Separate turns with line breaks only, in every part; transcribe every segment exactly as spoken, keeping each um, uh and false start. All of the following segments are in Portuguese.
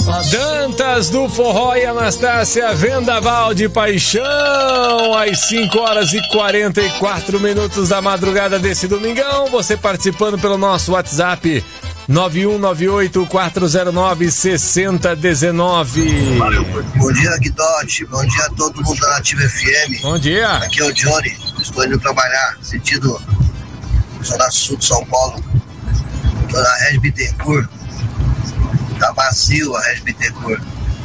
Dantas do Forró e Anastácia Vendaval de Paixão, às cinco horas e quarenta e quatro minutos da madrugada desse domingão. Você participando pelo nosso WhatsApp nove um nove oito quatro zero nove seis zero um nove.
Bom dia, Guidote. Bom dia a todo mundo da Nativa F M.
Bom dia.
Aqui é o Johnny. Estou indo trabalhar, sentido Zona Sul de São Paulo. Estou na Regis Bittencourt. Tá vazio a Regis Bittencourt.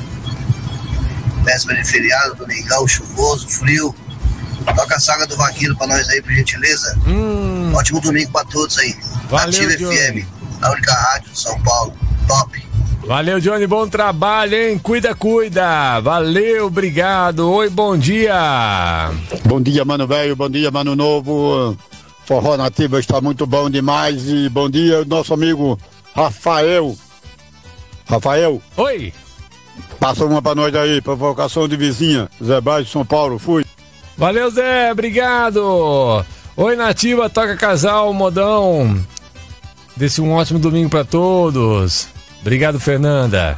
Véspera de feriado, domingão, chuvoso, frio. Toca a saga do Vaqueiro pra nós aí, por gentileza.
Hum.
Ótimo domingo pra todos aí.
Valeu,
Nativa
Johnny.
F M, a única rádio de São Paulo. Top.
Valeu, Johnny, bom trabalho, hein? Cuida, cuida. Valeu, obrigado. Oi, bom dia.
Bom dia, mano velho. Bom dia, mano novo. Forró Nativa está muito bom demais. E bom dia, nosso amigo Rafael. Rafael.
Oi.
Passa uma pra nós aí, provocação de vizinha. Zé Baixo, São Paulo, fui.
Valeu, Zé, obrigado. Oi, Nativa, toca casal, modão. Desse um ótimo domingo pra todos. Obrigado, Fernanda.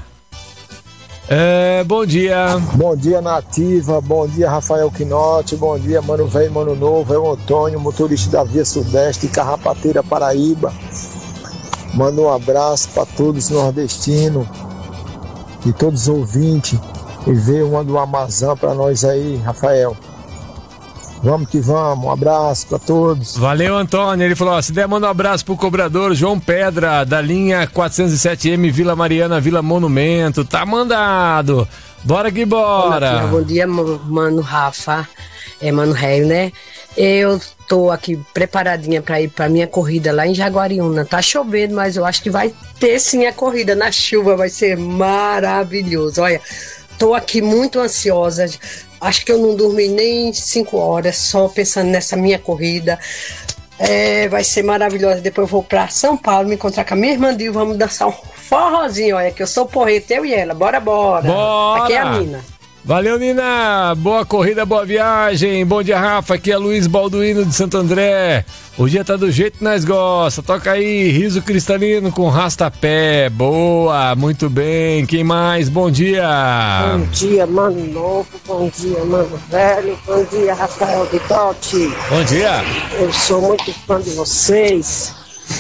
É, bom dia.
Bom dia, Nativa. Bom dia, Rafael Quinote. Bom dia, mano velho, mano novo. É o Antônio, motorista da Via Sudeste, Carrapateira, Paraíba. Manda um abraço para todos os nordestinos e todos os ouvintes. E vê uma do Amazon para nós aí, Rafael. Vamos que vamos, um abraço para todos.
Valeu, Antônio. Ele falou, ó, se der, manda um abraço pro cobrador João Pedra, da linha quatrocentos e sete M, Vila Mariana, Vila Monumento. Tá mandado. Bora que bora.
Bom dia, mano Rafa. É, mano Réio, né? Eu tô aqui preparadinha para ir para minha corrida lá em Jaguariúna. Tá chovendo, mas eu acho que vai ter sim a corrida na chuva, vai ser maravilhoso. Olha, tô aqui muito ansiosa. Acho que eu não dormi nem cinco horas só pensando nessa minha corrida. É, vai ser maravilhosa. Depois eu vou para São Paulo me encontrar com a minha irmã e vamos dançar um forrozinho. Olha, que eu sou porreta, eu e ela. Bora, bora.
Bora.
Aqui é a Nina.
Valeu, Nina. Boa corrida, boa viagem. Bom dia, Rafa. Aqui é Luiz Balduino de Santo André. O dia tá do jeito que nós gosta. Toca aí, riso cristalino com rastapé. Boa, muito bem. Quem mais? Bom dia.
Bom dia, mano novo. Bom dia, mano velho. Bom dia, Rafael Guidotti.
Bom dia.
Eu sou muito fã de vocês.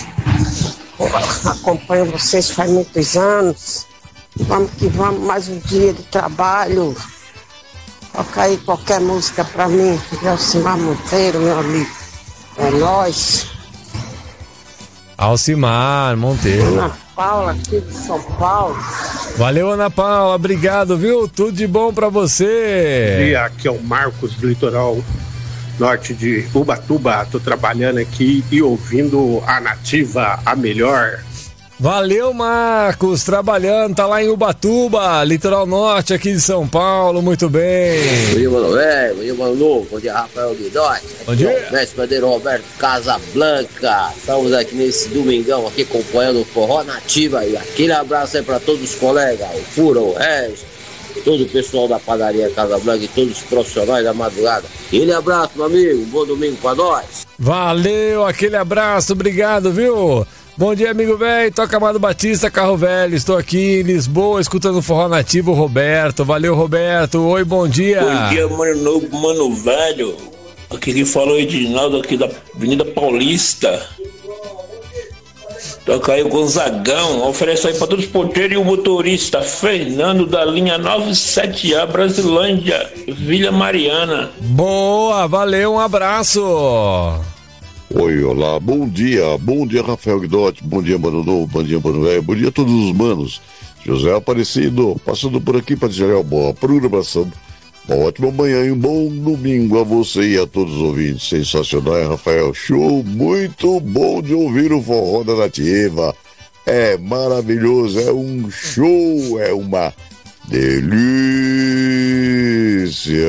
Eu acompanho vocês faz muitos anos. Vamos que vamos, mais um dia de trabalho. Toca aí qualquer música pra mim. Alcimar Monteiro, meu amigo. É nóis.
Alcimar Monteiro.
Ana Paula, aqui de São Paulo.
Valeu, Ana Paula. Obrigado, viu? Tudo de bom pra você.
E aqui é o Marcos do Litoral Norte de Ubatuba. Tô trabalhando aqui e ouvindo a Nativa, a melhor.
Valeu, Marcos, trabalhando, tá lá em Ubatuba, litoral norte aqui de São Paulo, muito bem.
Bom dia, mano velho, bom dia, mano novo, bom dia, Rafael Guidotti.
Bom dia.
Mestre Bandeiro Roberto Casablanca, estamos aqui nesse domingão aqui acompanhando o Forró Nativa e aquele abraço aí pra todos os colegas, o Fura, o Regis, todo o pessoal da padaria Casablanca e todos os profissionais da madrugada. Aquele abraço, meu amigo, um bom domingo pra nós.
Valeu, aquele abraço, obrigado, viu? Bom dia, amigo velho, toca Amado Batista, Carro Velho, estou aqui em Lisboa, escutando o Forró Nativo, Roberto, valeu, Roberto, oi, bom dia.
Bom dia, mano novo, mano velho, aqui quem falou é Edinaldo, aqui da Avenida Paulista. Toca aí o Gonzagão, oferece aí para todos os porteiros e o motorista, Fernando da linha noventa e sete A, Brasilândia, Vila Mariana.
Boa, valeu, um abraço.
Oi, olá, bom dia, bom dia Rafael Guidotti, bom dia Mano Novo, bom dia Mano Velho, bom dia a todos os manos. José Aparecido, passando por aqui para dizer uma boa programação, uma ótima manhã e um bom domingo a você e a todos os ouvintes. Sensacional, hein, Rafael? Show, muito bom de ouvir o Forró da Nativa. É maravilhoso, é um show, é uma delícia.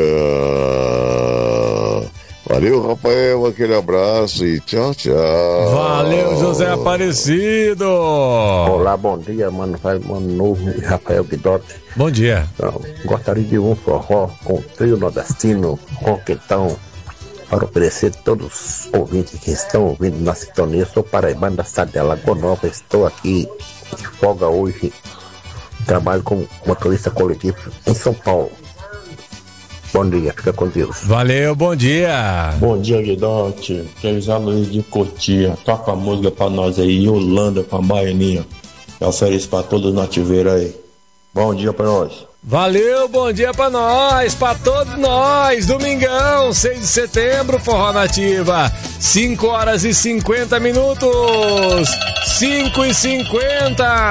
Valeu, Rafael, aquele abraço e tchau, tchau.
Valeu, José Aparecido.
Olá, bom dia, mano, vai, mano novo e Rafael Guidotti.
Bom dia.
Então, gostaria de um forró com o trio nordestino, Roquetão, para oferecer a todos os ouvintes que estão ouvindo na sintonia. Sou paraibano da cidade de Alagoa Nova, estou aqui de folga hoje trabalho como motorista coletivo em São Paulo. Bom dia, fica com Deus.
Valeu, bom dia.
Bom dia, Guidote. Previsão Luiz de Cotia. Toca a música pra nós aí, Yolanda com a Baianinha. Eu ofereço pra todos os nativeiros aí. Bom dia pra nós.
Valeu, bom dia pra nós, pra todos nós. Domingão, seis de setembro, Forró Nativa. cinco horas e cinquenta minutos. cinco e cinquenta.